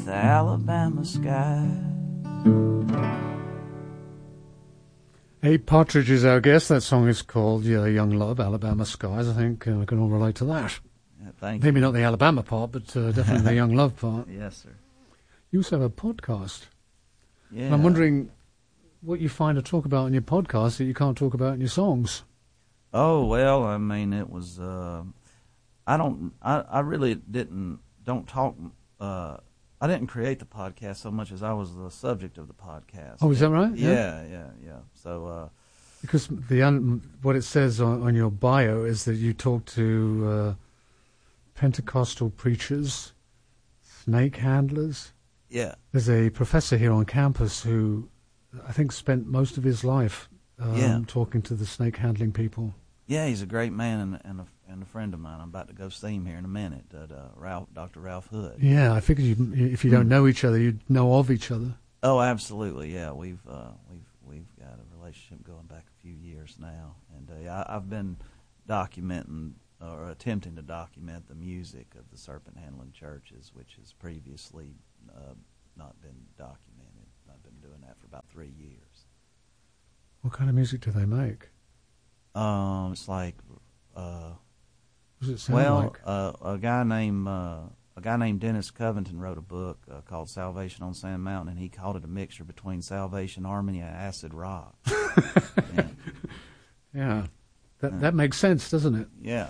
the Alabama sky. Abe Partridge is our guest. That song is called Young Love, Alabama Skies. I think we can all relate to that. Yeah, thank Maybe you. not the Alabama part, but definitely the Young Love part. Yes, sir. You also have a podcast. Yeah. And I'm wondering what you find to talk about in your podcast that you can't talk about in your songs. Oh, well, I mean, it was, I really don't talk, I didn't create the podcast so much as I was the subject of the podcast. Oh, is that right? Yeah. So, because what it says on your bio is that you talk to Pentecostal preachers, snake handlers. yeah. There's a professor here on campus who I think spent most of his life talking to the snake handling people. Yeah, he's a great man and a friend of mine. I'm about to go see him here in a minute. Dr. Ralph Hood. Yeah, I figured if you don't know each other, you'd know of each other. Oh, absolutely. Yeah, we've got a relationship going back a few years now, and I've been documenting or attempting to document the music of the serpent handling churches, which has previously not been documented. I've been doing that for about 3 years. What kind of music do they make? It's like, What does it sound like? a guy named Dennis Covington wrote a book called Salvation on Sand Mountain, and he called it a mixture between Salvation Army and acid rock. Yeah, that makes sense, doesn't it? Yeah.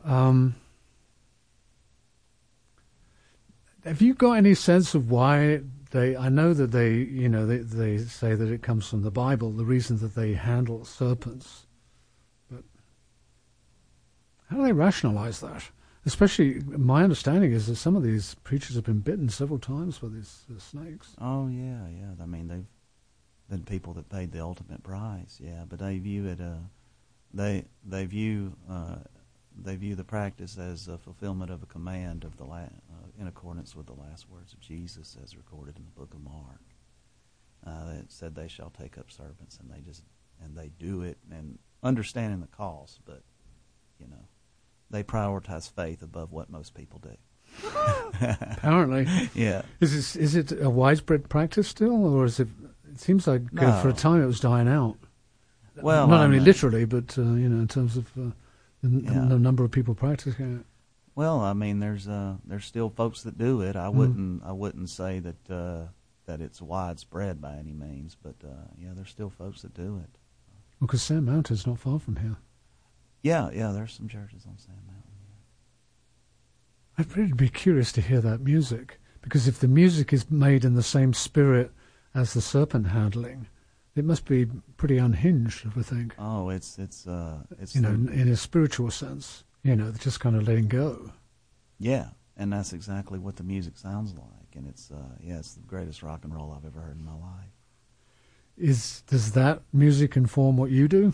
Have you got any sense of why I know that they say that it comes from the Bible, the reason that they handle serpents. But how do they rationalize that? Especially, my understanding is that some of these preachers have been bitten several times by these snakes. Oh, yeah. I mean, they've been people that paid the ultimate price, yeah. But they view it, they view the practice as a fulfillment of a command of in accordance with the last words of Jesus, as recorded in the book of Mark. It said, "They shall take up serpents," and they do it, and understanding the cost, but they prioritize faith above what most people do. Apparently, yeah. Is it a widespread practice still, or is it? It seems like No. for a time it was dying out. Well, not only literally, but in terms of the Yeah. number of people practicing it. Well, I mean, there's still folks that do it. I wouldn't say that it's widespread by any means, but yeah, there's still folks that do it. Well, because Sand Mountain's not far from here. Yeah, there's some churches on Sand Mountain. Yeah. I'd really be curious to hear that music, because if the music is made in the same spirit as the serpent handling, it must be pretty unhinged, I would think. Oh, it's in a spiritual sense, just kind of letting go. Yeah, and that's exactly what the music sounds like, and it's the greatest rock and roll I've ever heard in my life. Does that music inform what you do?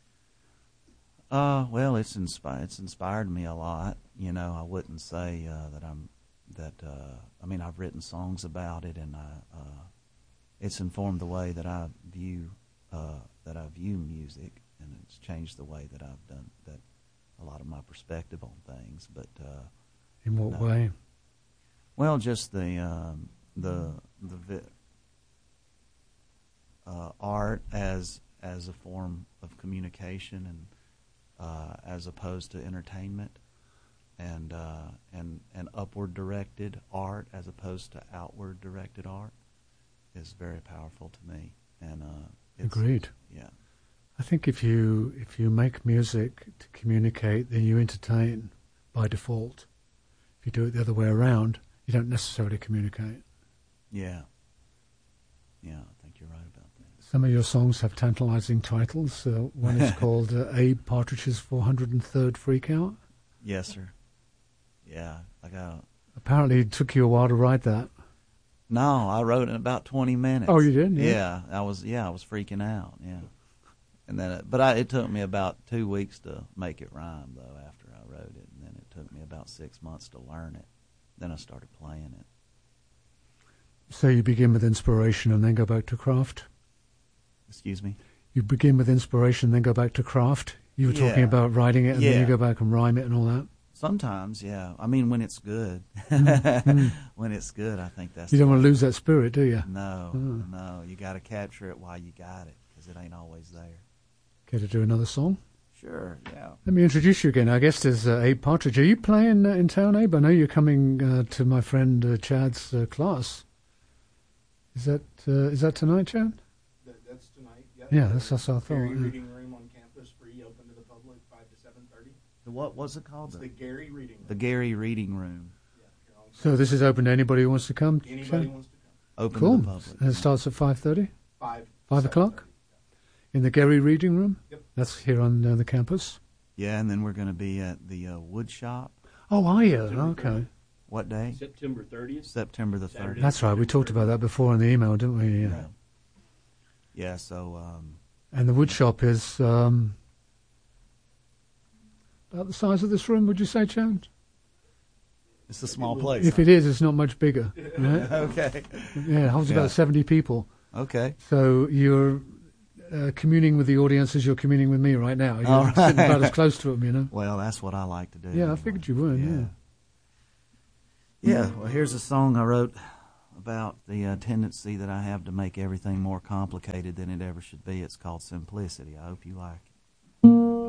Well, it's inspired me a lot. I wouldn't say I mean, I've written songs about it, and it's informed the way that I view music, and it's changed the way that I've done a lot of my perspective on things. But in what way? Well, just the art as a form of communication, and as opposed to entertainment, and upward directed art as opposed to outward directed art is very powerful to me. And agreed. Yeah. I think if you make music to communicate, then you entertain by default. If you do it the other way around, you don't necessarily communicate. Yeah. Yeah, I think you're right about that. Some of your songs have tantalizing titles. One is called Abe Partridge's 403rd Freakout. Yes, sir. Yeah, Apparently it took you a while to write that. No, I wrote it in about 20 minutes. Oh, you did? Yeah, I was freaking out. Yeah, and then it took me about 2 weeks to make it rhyme though. After I wrote it, and then it took me about 6 months to learn it. Then I started playing it. So you begin with inspiration and then go back to craft? Excuse me? You begin with inspiration, then go back to craft? You were talking about writing it, and then you go back and rhyme it and all that? Sometimes, yeah. I mean, when it's good. Mm. When it's good, I think that's... You don't want to lose that spirit, do you? No, Oh. no. You got to capture it while you got it, because it ain't always there. Care to do another song? Sure, yeah. Let me introduce you again. Our guest is Abe Partridge. Are you playing in town, Abe? I know you're coming to my friend Chad's class. Is that tonight, Chad? That's tonight. Yep. Yeah, that's what I thought. Gary Yeah. Reading Room on campus, free, open to the public, 5 to 7:30. What was it called? It's the Gary Reading Room. The Gary Reading Room. Yeah, here on So this is open to anybody who wants to come? Anybody Chad? wants to come. Open Cool. to the public. And it starts at 5:30 5. 5 o'clock? In the Gary Reading Room? Yep. That's here on the campus. Yeah, and then we're going to be at the wood shop. Oh, are you? September Okay. 30th. What day? September 30th. September the 30th. Saturday. That's right. We talked about that before in the email, didn't we? Yeah. Yeah, so... And the wood shop is about the size of this room, would you say, Chad? it's a small place. If it is, it's not much bigger. Right? Okay. Yeah, it holds Yeah. about 70 people. Okay. So you're communing with the audience as you're communing with me right now. You're All right. sitting about as close to them, you know? Well, that's what I like to do. Yeah, I anyway. figured you would, yeah. Yeah, well, here's a song I wrote about the tendency that I have to make everything more complicated than it ever should be. It's called Simplicity. I hope you like it.